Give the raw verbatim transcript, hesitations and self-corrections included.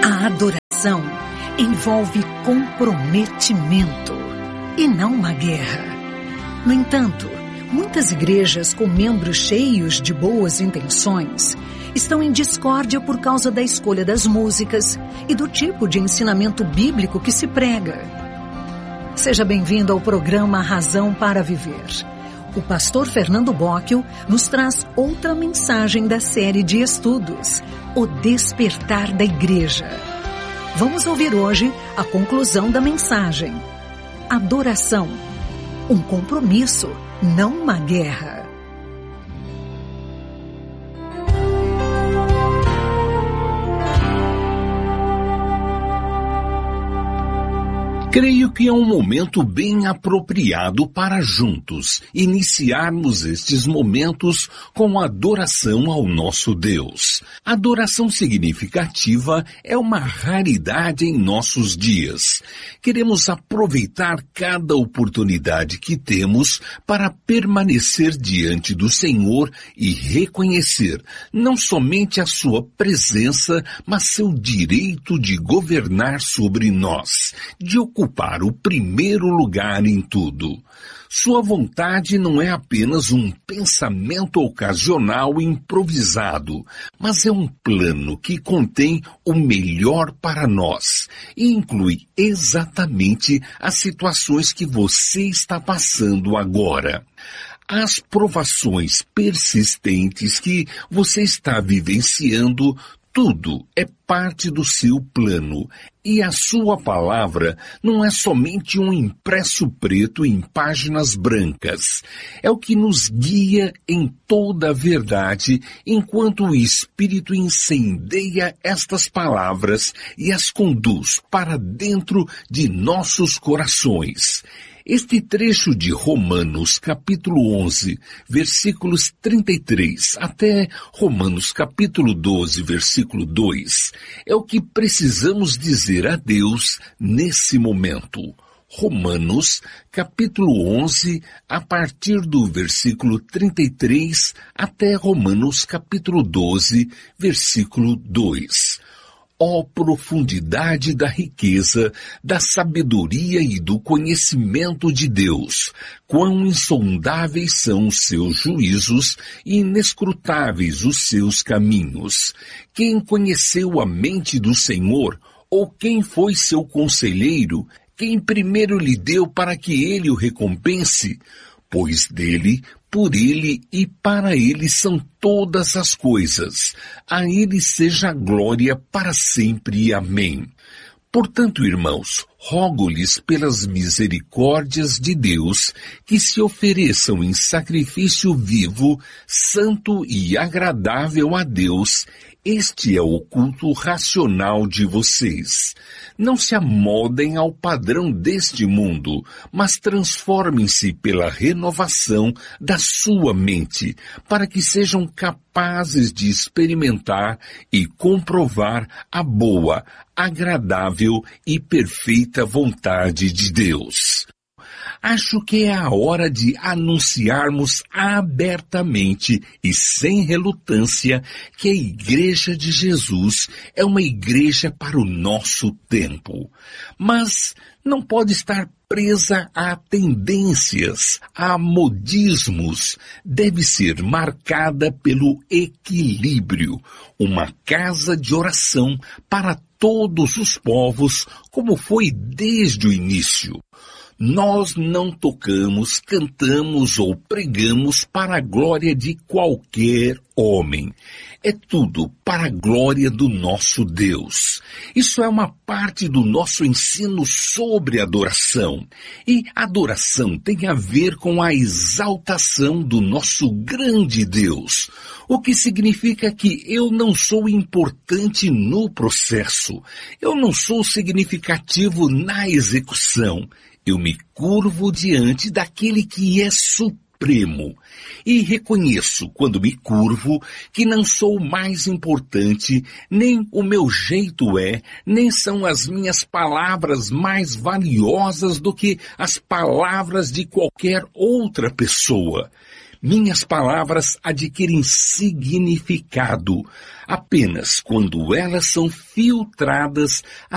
A adoração envolve comprometimento e não uma guerra. No entanto, muitas igrejas com membros cheios de boas intenções estão em discórdia por causa da escolha das músicas e do tipo de ensinamento bíblico que se prega. Seja bem-vindo ao programa Razão para Viver. O pastor Fernando Bocchio nos traz outra mensagem da série de estudos, O Despertar da Igreja. Vamos ouvir hoje a conclusão da mensagem. Adoração, um compromisso, não uma guerra. Creio que é um momento bem apropriado para juntos iniciarmos estes momentos com adoração ao nosso Deus. Adoração significativa é uma raridade em nossos dias. Queremos aproveitar cada oportunidade que temos para permanecer diante do Senhor e reconhecer não somente a sua presença, mas seu direito de governar sobre nós, de ocupar ocupar o primeiro lugar em tudo. Sua vontade não é apenas um pensamento ocasional improvisado, mas é um plano que contém o melhor para nós e inclui exatamente as situações que você está passando agora. As provações persistentes que você está vivenciando, tudo é parte do seu plano, e a sua palavra não é somente um impresso preto em páginas brancas. É o que nos guia em toda a verdade, enquanto o Espírito incendeia estas palavras e as conduz para dentro de nossos corações. Este trecho de Romanos capítulo onze, versículos trinta e três, até Romanos capítulo doze, versículo dois, é o que precisamos dizer a Deus nesse momento. Romanos capítulo onze, a partir do versículo trinta e três, até Romanos capítulo doze, versículo dois. Ó profundidade da riqueza, da sabedoria e do conhecimento de Deus! Quão insondáveis são os seus juízos e inescrutáveis os seus caminhos! Quem conheceu a mente do Senhor? Ou quem foi seu conselheiro? Quem primeiro lhe deu para que ele o recompense? Pois dele, por ele e para ele são todas as coisas. A ele seja a glória para sempre. Amém. Portanto, irmãos, rogo-lhes pelas misericórdias de Deus que se ofereçam em sacrifício vivo, santo e agradável a Deus. Este é o culto racional de vocês. Não se amoldem ao padrão deste mundo, mas transformem-se pela renovação da sua mente, para que sejam capazes de experimentar e comprovar a boa, agradável e perfeita vontade de Deus. Acho que é a hora de anunciarmos abertamente e sem relutância que a Igreja de Jesus é uma igreja para o nosso tempo. Mas não pode estar presa a tendências, a modismos. Deve ser marcada pelo equilíbrio, uma casa de oração para todos os povos, como foi desde o início. Nós não tocamos, cantamos ou pregamos para a glória de qualquer homem. É tudo para a glória do nosso Deus. Isso é uma parte do nosso ensino sobre adoração. E adoração tem a ver com a exaltação do nosso grande Deus. O que significa que eu não sou importante no processo. Eu não sou significativo na execução. Eu me curvo diante daquele que é supremo. E reconheço, quando me curvo, que não sou mais importante, nem o meu jeito é, nem são as minhas palavras mais valiosas do que as palavras de qualquer outra pessoa. Minhas palavras adquirem significado apenas quando elas são filtradas